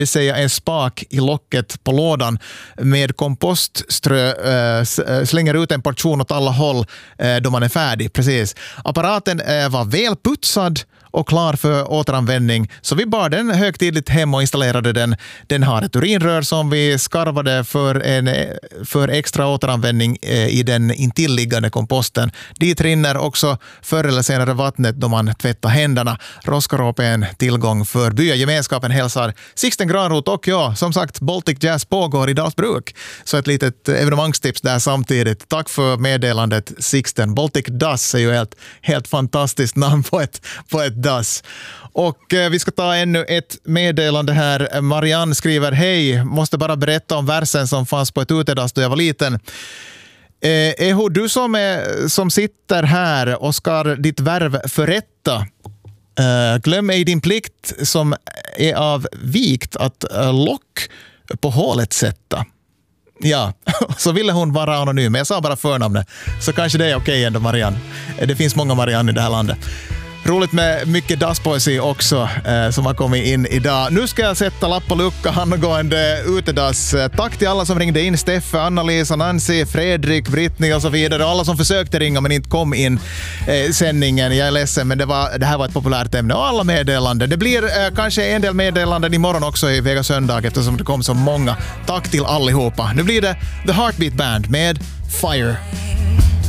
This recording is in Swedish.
det säga en spak i locket på lådan med kompostströ, slänger ut en portion åt alla håll då man är färdig. Precis. Apparaten var väl putsad och klar för återanvändning. Så vi bar den högtidligt hem och installerade den. Den har ett urinrör som vi skarvade för extra återanvändning i den intilliggande komposten. Dit rinner också förr eller senare vattnet då man tvättar händerna. Roskaråp är en tillgång för byagemenskapen, hälsar Sixten Granroth, och ja, som sagt, Baltic Jazz pågår i Dalsbruk. Så ett litet evenemangstips där samtidigt. Tack för meddelandet, Sixten. Baltic Jazz är ju helt fantastiskt namn på ett dass. Och vi ska ta ännu ett meddelande här. Marianne skriver: hej, måste bara berätta om versen som fanns på ett utedass då jag var liten. Eho, du som sitter här och ska ditt värv förrätta, glöm ej din plikt som är av vikt att lock på hålet sätta. Ja, så ville hon vara anonym. Jag sa bara förnamnet, så kanske det är okej ändå, Marianne. Det finns många Marianne i det här landet. Roligt med mycket dasspoesi också som har kommit in idag. Nu ska jag sätta lapp på lucka angående utedass. Tack till alla som ringde in. Steffe, Anna-Lisa, Nancy, Fredrik, Brittany och så vidare. Alla som försökte ringa men inte kom in sändningen. Jag är ledsen, men det här var ett populärt ämne. Och alla meddelanden. Det blir kanske en del meddelanden imorgon också i Vega söndag eftersom det kom så många. Tack till allihopa. Nu blir det The Heartbeat Band med Fire.